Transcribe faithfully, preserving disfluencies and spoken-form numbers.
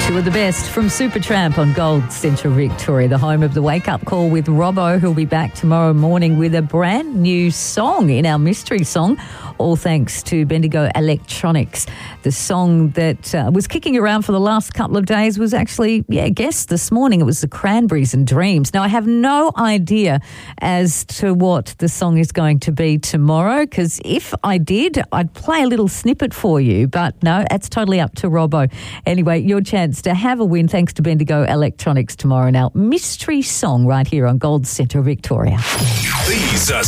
Two of the best from Supertramp on Gold Central Victoria, the home of the Wake Up Call with Robbo, who'll be back tomorrow morning with a brand new song in our mystery song, all thanks to Bendigo Electronics. The song that uh, was kicking around for the last couple of days was actually, yeah, guessed this morning. It was the Cranberries and Dreams. Now, I have no idea as to what the song is going to be tomorrow, because if I did, I'd play a little snippet for you. But no, that's totally up to Robbo. Anyway, your chance to have a win thanks to Bendigo Electronics tomorrow. Now, mystery song right here on Gold Central Victoria. These are